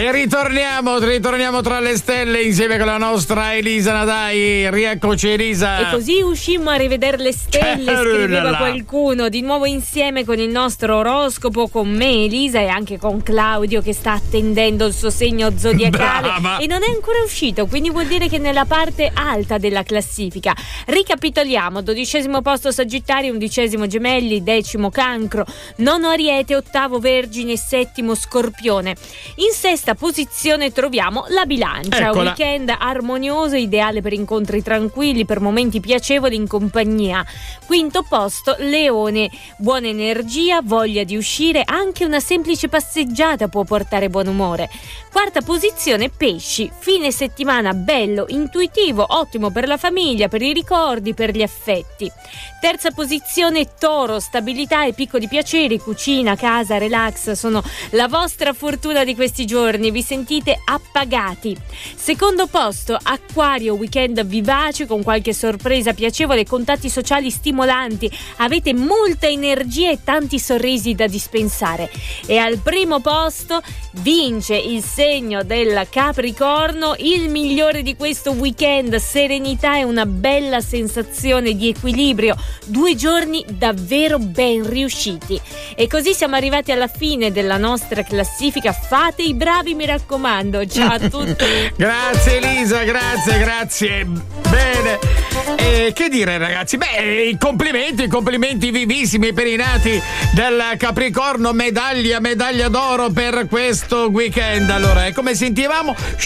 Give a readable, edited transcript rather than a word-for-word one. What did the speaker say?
E ritorniamo tra le stelle insieme con la nostra Elisa Nadai. Rieccoci Elisa. E così uscimmo a rivedere le stelle, scriveva qualcuno. Di nuovo insieme con il nostro oroscopo, con me Elisa e anche con Claudio che sta attendendo il suo segno zodiacale. Brava. E non è ancora uscito, quindi vuol dire che è nella parte alta della classifica. Ricapitoliamo: 12° posto Sagittario, 11° Gemelli, 10° Cancro, 9° Ariete, 8° Vergine e 7° Scorpione. In sesta posizione troviamo la Bilancia. Eccola. Weekend armonioso, ideale per incontri tranquilli, per momenti piacevoli in compagnia. 5° posto Leone, buona energia, voglia di uscire, anche una semplice passeggiata può portare buon umore. 4ª posizione Pesci, fine settimana bello, intuitivo, ottimo per la famiglia, per i ricordi, per gli affetti. 3ª posizione Toro, stabilità e piccoli piaceri, cucina, casa, relax sono la vostra fortuna di questi giorni, vi sentite appagati. 2° posto Acquario, weekend vivace con qualche sorpresa piacevole, contatti sociali stimolanti, avete molta energia e tanti sorrisi da dispensare. E al 1° posto vince il segno del Capricorno, il migliore di questo weekend, serenità e una bella sensazione di equilibrio, 2 giorni davvero ben riusciti. E così siamo arrivati alla fine della nostra classifica. Fate i bravi, mi raccomando. Ciao a tutti. Grazie Elisa, grazie. Bene. E che dire ragazzi? Beh, i complimenti vivissimi per i nati del Capricorno, medaglia d'oro per questo weekend. Allora, come sentivamo,